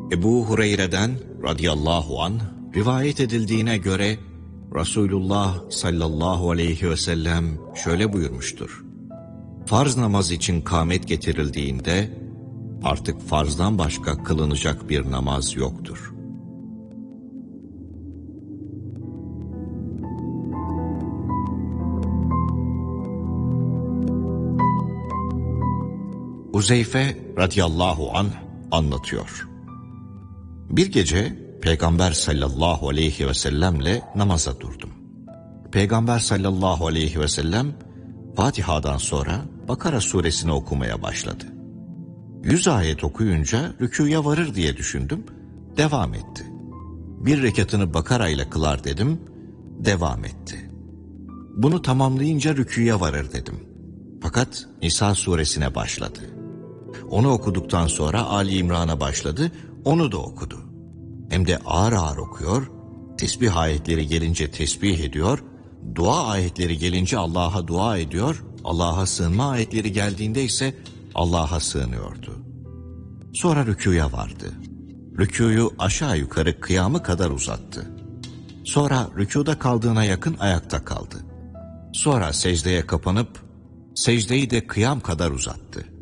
Ebu Hureyre'den radıyallahu anh rivayet edildiğine göre Resulullah sallallahu aleyhi ve sellem şöyle buyurmuştur. Farz namaz için kâmet getirildiğinde artık farzdan başka kılınacak bir namaz yoktur. Uzeyfe radıyallahu anh anlatıyor. Bir gece Peygamber sallallahu aleyhi ve sellemle namaza durdum. Peygamber sallallahu aleyhi ve sellem Fatiha'dan sonra Bakara suresini okumaya başladı. 100 ayet okuyunca rükûya varır diye düşündüm, devam etti. Bir rekatını Bakara ile kılar dedim, devam etti. Bunu tamamlayınca rükûya varır dedim. Fakat Nisa suresine başladı. Onu okuduktan sonra Ali İmran'a başladı, onu da okudu. Hem de ağır ağır okuyor, tesbih ayetleri gelince tesbih ediyor, dua ayetleri gelince Allah'a dua ediyor, Allah'a sığınma ayetleri geldiğinde ise Allah'a sığınıyordu. Sonra rükûya vardı. Rükûyu aşağı yukarı kıyamı kadar uzattı. Sonra rükûda kaldığına yakın ayakta kaldı. Sonra secdeye kapanıp secdeyi de kıyam kadar uzattı.